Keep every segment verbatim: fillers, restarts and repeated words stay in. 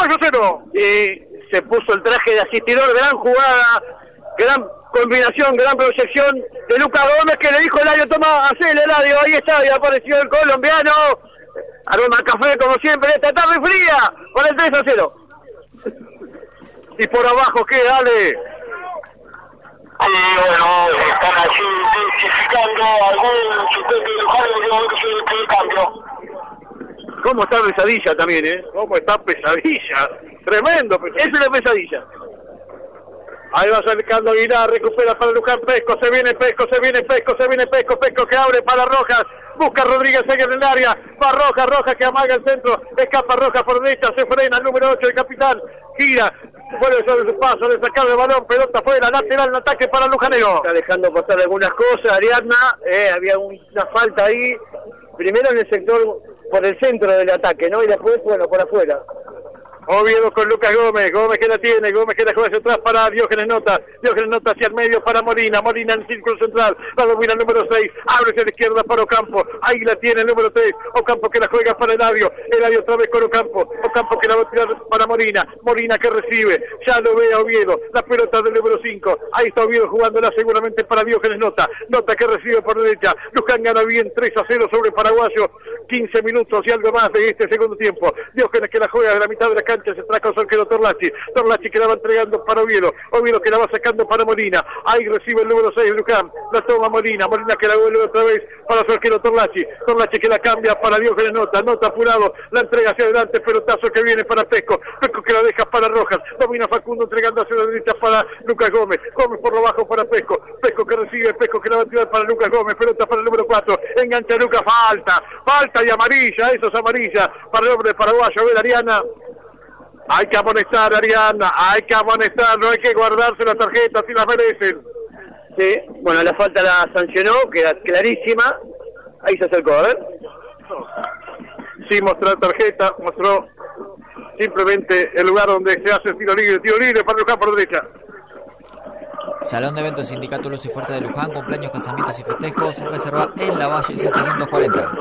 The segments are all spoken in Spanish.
Paraguayo cero. Y se puso el traje de asistidor, gran jugada, gran combinación, gran proyección de Lucas Gómez, que le dijo Eladio, toma, hacele Eladio, ahí está, y apareció el colombiano. Aroma café como siempre, esta tarde fría, con el tres a cero. Y por abajo queda, Ale. Sí, bueno, están así identificando algún suplente de Luján, que se el cambio. ¿Cómo está Pesadilla también, eh? ¿Cómo está Pesadilla? Tremendo, Pesadilla. Es una Pesadilla. Ahí va acercando Aguilar, recupera para Luján Pesco, se viene Pesco, se viene Pesco, se viene Pesco, Pesco que abre para Rojas, busca Rodríguez en el área, va Rojas, Rojas que amaga el centro, escapa Rojas por derecha, se frena el número ocho, el capitán, gira, vuelve sobre su paso, de sacar el balón, pelota fuera, lateral, en ataque para Lujanero. Está dejando pasar algunas cosas, Ariadna, eh, había una falta ahí, primero en el sector, por el centro del ataque, ¿no? Y después, bueno, por afuera. Oviedo con Lucas Gómez, Gómez que la tiene, Gómez que la juega hacia atrás para Diógenes Nota, Diógenes Nota hacia el medio para Molina, Molina en el círculo central, la domina el número seis, abre hacia la izquierda para Ocampo, ahí la tiene el número tres, Ocampo que la juega para Eladio, Eladio otra vez con Ocampo, Ocampo que la va a tirar para Molina, Molina que recibe, ya lo ve a Oviedo, la pelota del número cinco, ahí está Oviedo jugándola seguramente para Diógenes Nota, Nota que recibe por derecha, Luján gana bien tres a cero sobre Paraguayo, quince minutos y algo más de este segundo tiempo, Diógenes que la juega de la mitad de la cancha, se traca con arquero Torlachi, Torlachi que la va entregando para Oviedo, Oviedo que la va sacando para Molina, ahí recibe el número seis Luján, la toma Molina, Molina que la vuelve otra vez para su arquero Torlachi, Torlachi que la cambia para Diógenes Nota, Nota apurado, la entrega hacia adelante, pelotazo que viene para Pesco, Pesco que la deja para Rojas, domina Facundo entregando hacia la derecha para Lucas Gómez, Gómez por lo bajo para Pesco, Pesco que recibe, Pesco que la va a tirar para Lucas Gómez, pelota para el número cuatro, engancha Lucas, falta, falta y amarilla, eso es amarilla para el hombre de Paraguayo, a ver Ariana. Hay que amonestar, Ariana, hay que amonestar, no hay que guardarse las tarjetas si las merecen. Sí, bueno, la falta la sancionó, queda clarísima. Ahí se acercó, a ver. Sí, mostró la tarjeta, mostró simplemente el lugar donde se hace el tiro libre, tiro libre para Luján por derecha. Salón de eventos Sindicato Luz y Fuerza de Luján, cumpleaños, casamientos y festejos, reserva en la Valle setecientos cuarenta.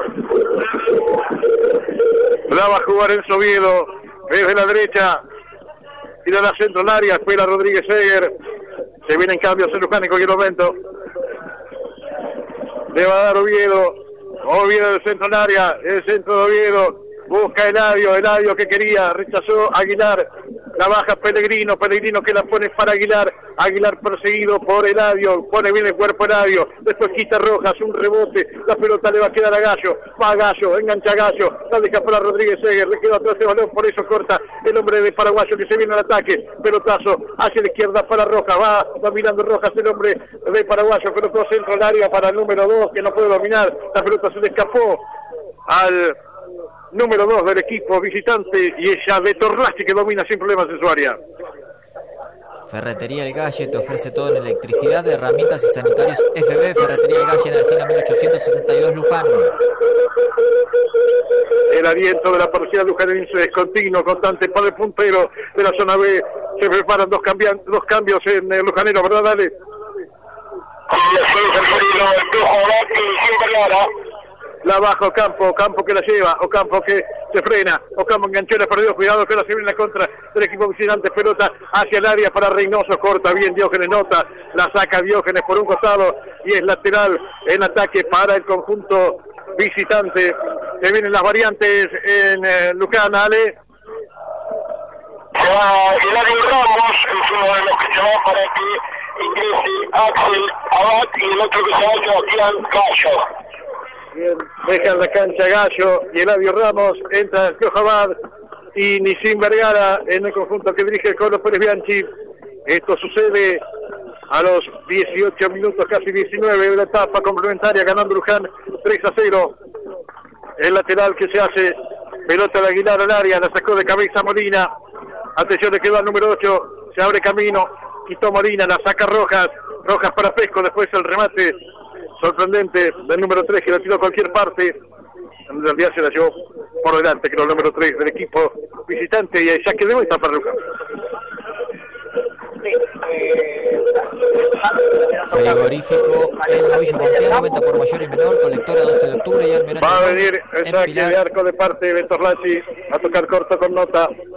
La va a jugar en Oviedo. Desde la derecha, tira la centro al área, espera Rodríguez Seger, se vienen cambios en Luján en cualquier momento, le va a dar Oviedo, Oviedo del centro al área, el centro de Oviedo, busca Eladio, Eladio que quería, rechazó Aguilar, la baja Pellegrino, Pellegrino que la pone para Aguilar, Aguilar perseguido por Eladio, pone bien el cuerpo Eladio, después quita Rojas, un rebote, la pelota le va a quedar a Gallo, va a Gallo, engancha a Gallo, la deja para Rodríguez Seger, le queda atrás el balón, por eso corta el hombre de Paraguayo que se viene al ataque, pelotazo hacia la izquierda para Rojas, va dominando Rojas el hombre de Paraguayo, colocó centro al área para el número dos que no puede dominar, la pelota se le escapó al número dos del equipo visitante y ella de Torlachi que domina sin problemas en su área. Ferretería El Galle te ofrece todo en electricidad, herramientas y sanitarios F B. Ferretería El Galle en Alcina mil ochocientos sesenta y dos Luján. El aliento de la policía lujanense es continuo, constante para el puntero de la zona B. Se preparan dos, cambian, dos cambios en el Lujanero, ¿verdad, Dale? La baja Ocampo, Ocampo que la lleva, Ocampo que se frena, Ocampo enganchó, le perdió, cuidado que la se viene en contra del equipo visitante, pelota hacia el área para Reynoso, corta bien Diógenes Nota, la saca Diógenes por un costado y es lateral en ataque para el conjunto visitante. Se vienen las variantes en eh, Luján, Ale. Se va Eladio Ramos, es uno de los que se va para que ingrese Axel Abad y el otro que se va Sebastián Gallo. Bien, deja en la cancha Gallo y Eladio Ramos, entra el Piojo Abad y Nisim Vergara en el conjunto que dirige el Colo Pérez Bianchi. Esto sucede a los dieciocho minutos, casi diecinueve de la etapa complementaria, ganando Luján tres a cero. El lateral que se hace, pelota de Aguilar al área, la sacó de cabeza Molina. Atención, le quedó al número ocho, se abre camino, quitó Molina, la saca Rojas, Rojas para Pesco, después el remate sorprendente del número tres que la tiró a cualquier parte, en realidad se la llevó por delante, creo el número tres del equipo visitante y ya que debo estar para Lucas. Frigorífico El Novillo Pompiano, venta por mayor y menor, colectora doce de octubre y Almirante. Va a venir el saque de arco de parte de Torlachi a tocar corto con Nota.